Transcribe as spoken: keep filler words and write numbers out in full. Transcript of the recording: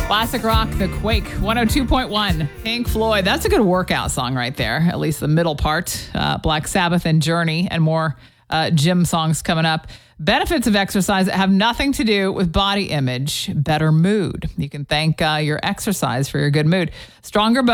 Classic rock, The Quake, one oh two point one. Pink Floyd. That's a good workout song right there, at least the middle part. Uh, Black Sabbath and Journey, and more uh, gym songs coming up. Benefits of exercise that have nothing to do with body image. Better mood. You can thank uh, your exercise for your good mood. Stronger bones.